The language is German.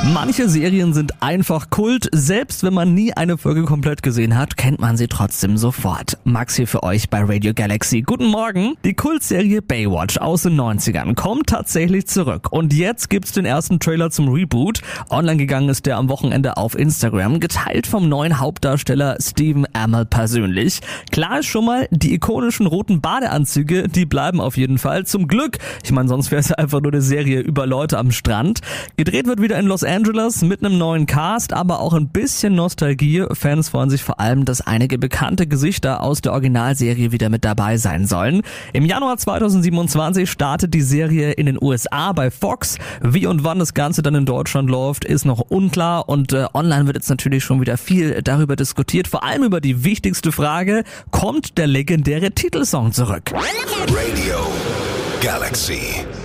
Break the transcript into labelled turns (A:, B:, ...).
A: Manche Serien sind einfach Kult. Selbst wenn man nie eine Folge komplett gesehen hat, kennt man sie trotzdem sofort. Max hier für euch bei Radio Galaxy. Guten Morgen. Die Kultserie Baywatch aus den 90ern kommt tatsächlich zurück. Und jetzt gibt's den ersten Trailer zum Reboot. Online gegangen ist der am Wochenende auf Instagram, geteilt vom neuen Hauptdarsteller Stephen Amell persönlich. Klar ist schon mal, die ikonischen roten Badeanzüge, die bleiben auf jeden Fall. Zum Glück. Ich meine, sonst wäre es einfach nur eine Serie über Leute am Strand. Gedreht wird wieder in Los Angeles mit einem neuen Cast, aber auch ein bisschen Nostalgie. Fans freuen sich vor allem, dass einige bekannte Gesichter aus der Originalserie wieder mit dabei sein sollen. Im Januar 2027 startet die Serie in den USA bei Fox. Wie und wann das Ganze dann in Deutschland läuft, ist noch unklar und online wird jetzt natürlich schon wieder viel darüber diskutiert. Vor allem über die wichtigste Frage, kommt der legendäre Titelsong zurück?
B: Radio Galaxy.